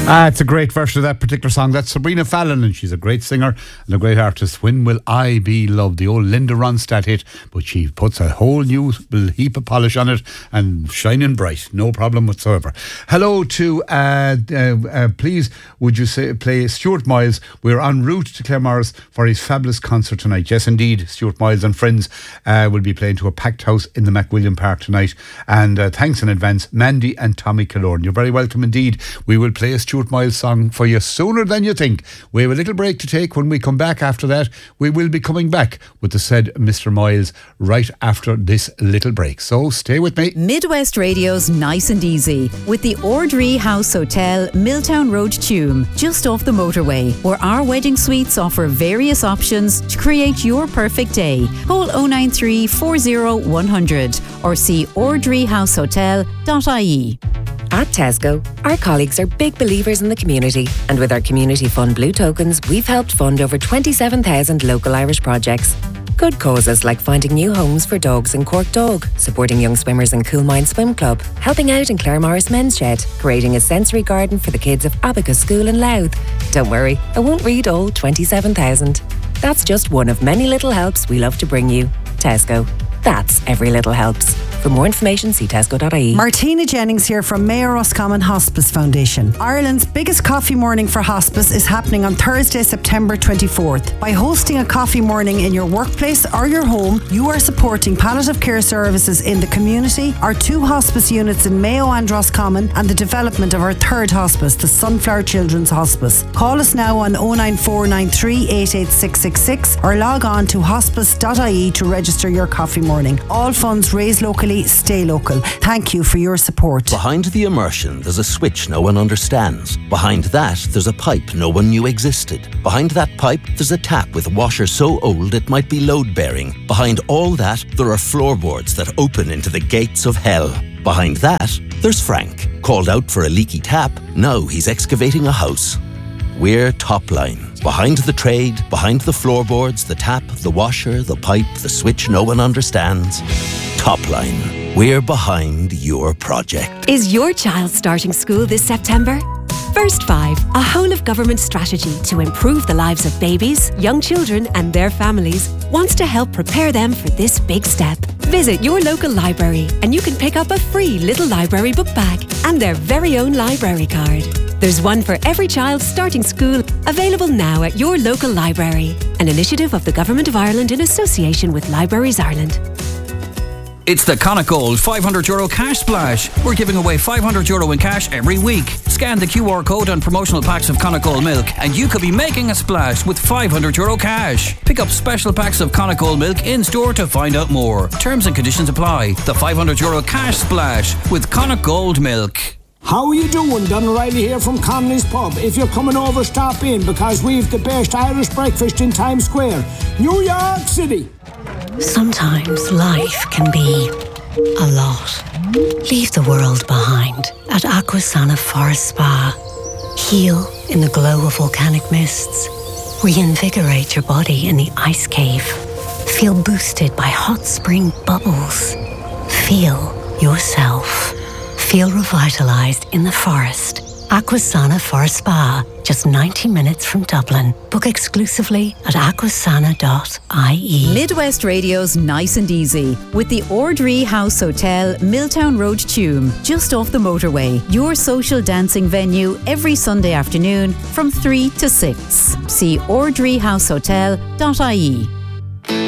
It's a great version of that particular song. That's Sabrina Fallon, and she's a great singer and a great artist. When Will I Be Loved? The old Linda Ronstadt hit, but she puts a whole new heap of polish on it and shining bright. No problem whatsoever. Hello to, please, would you say play Stuart Miles? We're en route to Claremorris for his fabulous concert tonight. Yes, indeed, Stuart Miles and friends will be playing to a packed house in the McWilliam Park tonight. And thanks in advance, Mandy and Tommy Killorn. You're very welcome indeed. We will play a Stuart Miles song for you sooner than you think. We have a little break to take. When we come back after that, we will be coming back with the said Mr. Miles right after this little break. So stay with me. Midwest Radio's Nice and Easy with the Ordree House Hotel, Milltown Road, Tuam, just off the motorway, where our wedding suites offer various options to create your perfect day. Call 093 40 100 or see ordreehousehotel.ie. At Tesco, our colleagues are big believers in the community, and with our Community Fund Blue Tokens, we've helped fund over 27,000 local Irish projects. Good causes like finding new homes for dogs in Cork Dog, supporting young swimmers in Coolmine Swim Club, helping out in Claremorris Men's Shed, creating a sensory garden for the kids of Abacus School in Louth. Don't worry, I won't read all 27,000. That's just one of many little helps we love to bring you. Tesco. That's every little helps. For more information, see tesco.ie. Martina Jennings here from Mayor Roscommon Hospice Foundation. Ireland's biggest coffee morning for hospice is happening on Thursday, September 24th. By hosting a coffee morning in your workplace or your home, you are supporting palliative care services in the community, our 2 hospice units in Mayo and Roscommon, and the development of our 3rd hospice, the Sunflower Children's Hospice. Call us now on 09493 88666 or log on to hospice.ie to register your coffee morning. All funds raised locally, stay local. Thank you for your support. Behind the immersion, there's a switch no one understands. Behind that, there's a pipe no one knew existed. Behind that pipe, there's a tap with a washer so old it might be load-bearing. Behind all that, there are floorboards that open into the gates of hell. Behind that, there's Frank. Called out for a leaky tap, now he's excavating a house. We're Topline. Behind the trade, behind the floorboards, the tap, the washer, the pipe, the switch no one understands. Topline. We're behind your project. Is your child starting school this September? First 5, a whole-of-government strategy to improve the lives of babies, young children and their families, wants to help prepare them for this big step. Visit your local library and you can pick up a free little library book bag and their very own library card. There's one for every child starting school, available now at your local library. An initiative of the Government of Ireland in association with Libraries Ireland. It's the Connacht €500 cash splash. We're giving away €500 in cash every week. Scan the QR code on promotional packs of Connacht Gold milk and you could be making a splash with €500 cash. Pick up special packs of Connacht Gold milk in store to find out more. Terms and conditions apply. The €500 cash splash with Connacht Gold milk. How are you doing? Don O'Reilly here from Connolly's Pub. If you're coming over, stop in because we've the best Irish breakfast in Times Square, New York City. Sometimes life can be a lot. Leave the world behind at Aquasana Forest Spa. Heal in the glow of volcanic mists. Reinvigorate your body in the ice cave. Feel boosted by hot spring bubbles. Feel yourself. Feel revitalized in the forest. Aquasana Forest Spa, just 90 minutes from Dublin. Book exclusively at aquasana.ie. Midwest Radio's Nice and Easy with the Ordree House Hotel, Milltown Road, Tuam, just off the motorway. Your social dancing venue every Sunday afternoon from 3 to 6. See ordreehousehotel.ie.